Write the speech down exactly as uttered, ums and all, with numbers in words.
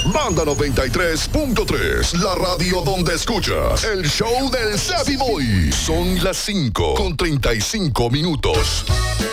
Banda noventa y tres punto tres, la radio donde escuchas el show del Savvy Boy. Son las cinco con treinta y cinco minutos.